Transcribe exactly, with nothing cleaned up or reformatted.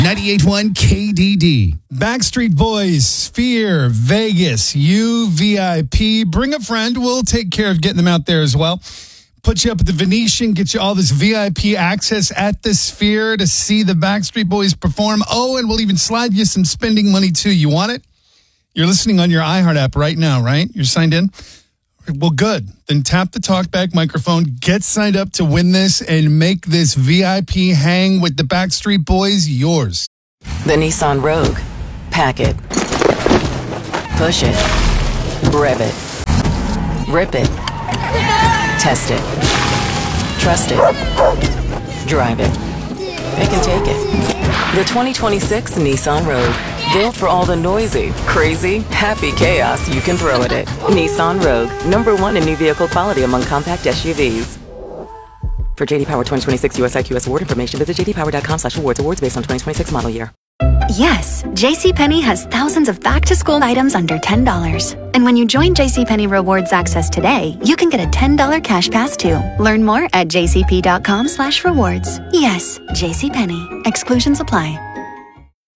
ninety-eight point one K D D. Backstreet Boys, Sphere, Vegas, U V I P. Bring a friend. We'll take care of getting them out there as well. Put you up at the Venetian, get you all this V I P access at the Sphere to see the Backstreet Boys perform. Oh, and we'll even slide you some spending money too. You want it? You're listening on your iHeart app right now, right? You're signed in? Well, good. Then tap the TalkBack microphone, get signed up to win this, and make this V I P hang with the Backstreet Boys yours. The Nissan Rogue. Pack it. Push it. Rev it. Rip it. Test it. Trust it. Drive it. It can take it. The twenty twenty-six Nissan Rogue. Built for all the noisy, crazy, happy chaos you can throw at it. Nissan Rogue. Number one in new vehicle quality among compact S U Vs. For J D Power twenty twenty-six U S I Q S award information, visit j d power dot com slash awards. Awards based on twenty twenty-six model year. Yes, JCPenney has thousands of back-to-school items under ten dollars. And when you join JCPenney Rewards Access today, you can get a ten dollars cash pass too. Learn more at j c p dot com slash rewards. Yes, JCPenney. Exclusions apply.